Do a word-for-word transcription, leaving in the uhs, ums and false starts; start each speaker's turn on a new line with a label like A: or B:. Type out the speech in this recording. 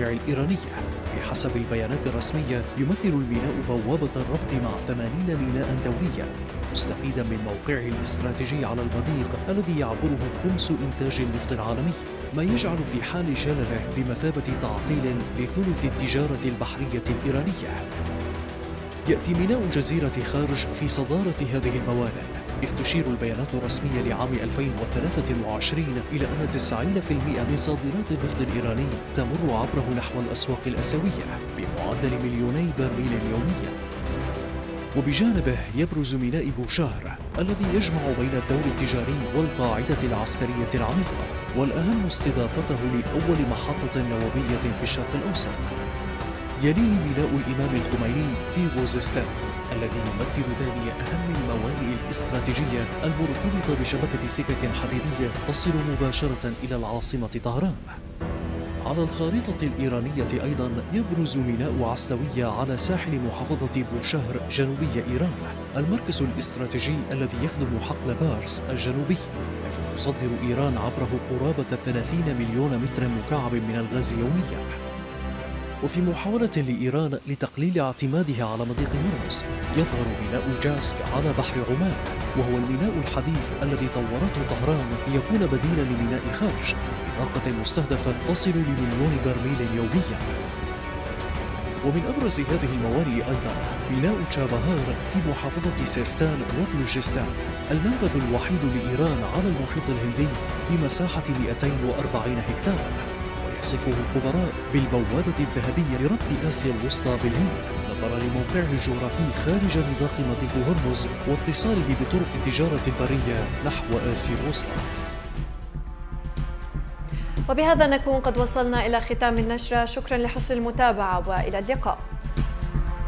A: المواقع الإيرانية. بحسب البيانات الرسمية يمثل الميناء بوابة الربط مع ثمانين ميناء دوليا، مستفيدا من موقعه الاستراتيجي على المضيق الذي يعبره خمس إنتاج النفط العالمي، ما يجعل في حال جلله بمثابة تعطيل لثلث التجارة البحرية الإيرانية. يأتي ميناء جزيرة خارج في صدارة هذه الموانئ، إذ تشير البيانات الرسمية لعام ألفين وثلاثة وعشرين إلى أن تسعين بالمئة من صادرات النفط الإيراني تمر عبره نحو الأسواق الآسيوية بمعدل مليوني برميل يومياً. وبجانبه يبرز ميناء بوشهر الذي يجمع بين الدور التجاري والقاعدة العسكرية العميقة، والأهم استضافته لأول محطة نووية في الشرق الأوسط. يليه ميناء الإمام الخميني في خوزستان الذي يمثل ثاني أهم الموانئ الاستراتيجية المرتبطة بشبكة سكك حديدية تصل مباشرة إلى العاصمة طهران. على الخارطة الإيرانية أيضاً يبرز ميناء عسلوية على ساحل محافظة بوشهر جنوبي إيران، المركز الاستراتيجي الذي يخدم حقل بارس الجنوبي، حيث تصدر إيران عبره قرابة ثلاثين مليون متر مكعب من الغاز يومياً. وفي محاولة لإيران لتقليل اعتمادها على مضيق هرمز، يظهر ميناء جاسك على بحر عمان، وهو الميناء الحديث الذي طورته طهران ليكون بديلاً لميناء خارج بطاقة مستهدفة تصل لمليون برميل يومياً. ومن أبرز هذه الموانئ أيضاً ميناء تشابهار في محافظة سيستان وبلوجستان، المنفذ الوحيد لإيران على المحيط الهندي بمساحة مئتين وأربعين هكتاراً، يصفه الخبراء بالبوابة الذهبية لربط آسيا الوسطى بالهند، نظرا لموقعه الجغرافي خارج نطاق مضيق هرمز واتصاله بطرق التجارة البرية نحو آسيا الوسطى.
B: وبهذا نكون قد وصلنا إلى ختام النشرة. شكرا لحسن المتابعة وإلى اللقاء.